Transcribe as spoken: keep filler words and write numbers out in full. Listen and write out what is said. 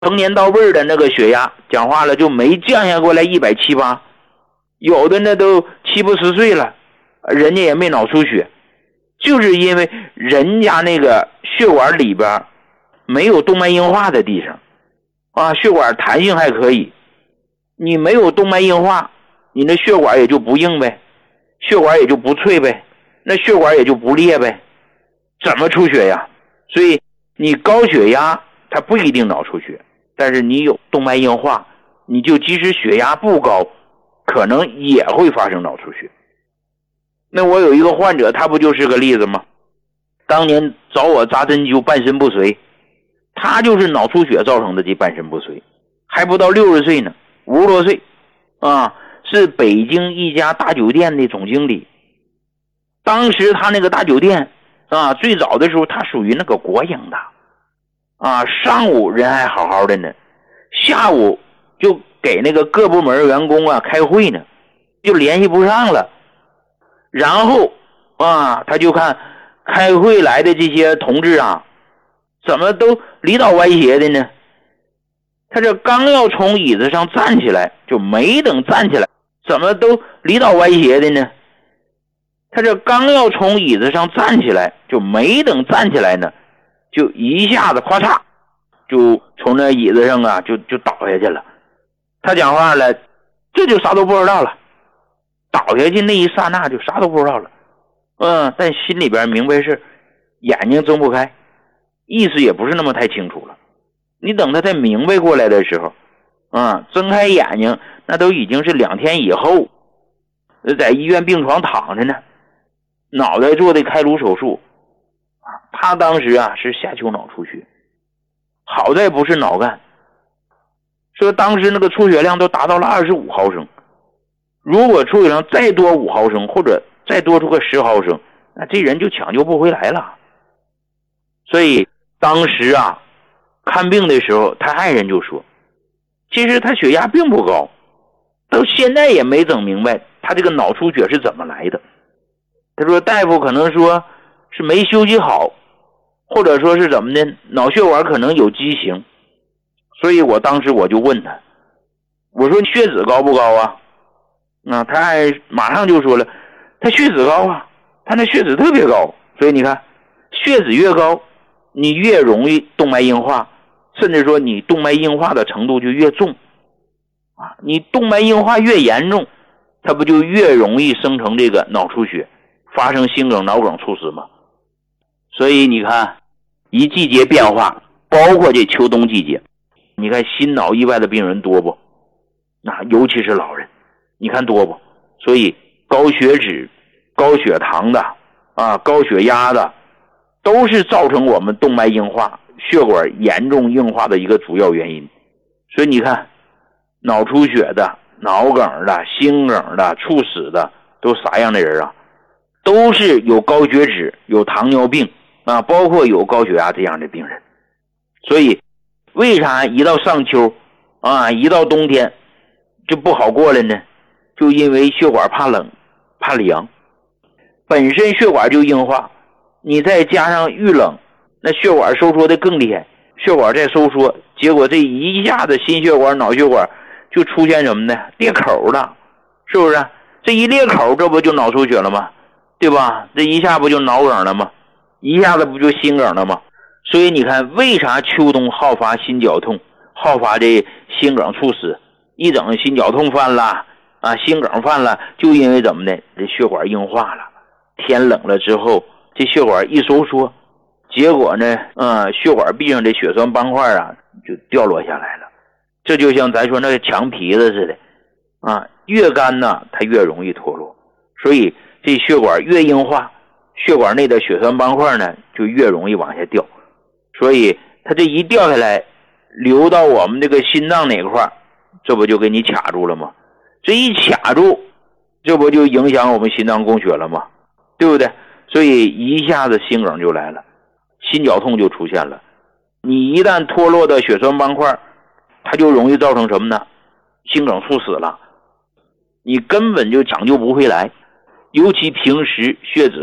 成年到位的那个血压，讲话了就没降下过来一百七八，有的那都七八十岁了，人家也没脑出血，就是因为人家那个血管里边没有动脉硬化的地方啊，血管弹性还可以，你没有动脉硬化，你那血管也就不硬呗，血管也就不脆呗，那血管也就不裂呗，怎么出血呀？所以你高血压它不一定脑出血，但是你有动脉硬化，你就即使血压不高，可能也会发生脑出血。那我有一个患者，他不就是个例子吗？当年找我扎针灸半身不遂，他就是脑出血造成的这半身不遂，还不到六十岁呢，五十多岁啊，是北京一家大酒店的总经理。当时他那个大酒店啊，最早的时候他属于那个国营的啊，上午人还好好的呢，下午就给那个各部门员工啊开会呢，就联系不上了。然后啊，他就看开会来的这些同志啊，怎么都离倒歪斜的呢？他这刚要从椅子上站起来，就没等站起来，怎么都离倒歪斜的呢？他这刚要从椅子上站起来，就没等站起来呢，就一下子咔嚓，就从那椅子上啊，就就倒下去了。他讲话了，这就啥都不知道了，倒下去那一刹那就啥都不知道了。嗯，但心里边明白是，眼睛睁不开，意识也不是那么太清楚了。你等他再明白过来的时候，啊、嗯，睁开眼睛，那都已经是两天以后，在医院病床躺着呢，脑袋做的开颅手术，啊，他当时啊是下丘脑出血，好在不是脑干，说当时那个出血量都达到了二十五毫升，如果出血量再多五毫升，或者再多出个十毫升，那这人就抢救不回来了。所以当时啊看病的时候，他爱人就说，其实他血压并不高，到现在也没整明白他这个脑出血是怎么来的。他说大夫可能说是没休息好，或者说是怎么的，脑血管可能有畸形。所以我当时我就问他，我说血脂高不高啊？那他还马上就说了，他血脂高啊，他那血脂特别高。所以你看，血脂越高，你越容易动脉硬化，甚至说你动脉硬化的程度就越重啊。你动脉硬化越严重，它不就越容易生成这个脑出血，发生心梗、脑梗、猝死吗？所以你看，一季节变化，包括这秋冬季节，你看心脑意外的病人多不？那尤其是老人，你看多不？所以高血脂、高血糖的啊，高血压的，都是造成我们动脉硬化、血管严重硬化的一个主要原因。所以你看，脑出血的、脑梗的、心梗的、猝死的，都啥样的人啊？都是有高血脂、有糖尿病啊，包括有高血压这样的病人。所以为啥一到上秋啊，一到冬天就不好过了呢？就因为血管怕冷、怕凉，本身血管就硬化，你再加上遇冷，那血管收缩的更厉害，血管再收缩，结果这一下子心血管、脑血管就出现什么呢？裂口了，是不是？这一裂口，这不就脑出血了吗？对吧？这一下不就脑梗了吗？一下子不就心梗了吗？所以你看，为啥秋冬好发心绞痛，好发这心梗猝死？一整心绞痛犯了啊，心梗犯了，就因为怎么的？这血管硬化了，天冷了之后，这血管一收缩，结果呢，嗯，血管壁上的血栓斑块啊就掉落下来了。这就像咱说那个墙皮子似的啊，越干呢，它越容易脱落。所以这血管越硬化，血管内的血栓斑块呢就越容易往下掉。所以它这一掉下来，流到我们这个心脏哪块，这不就给你卡住了吗？这一卡住，这不就影响我们心脏供血了吗？对不对？所以一下子心梗就来了，心绞痛就出现了。你一旦脱落的血栓斑块，它就容易造成什么呢？心梗猝死了，你根本就抢救不回来。尤其平时血脂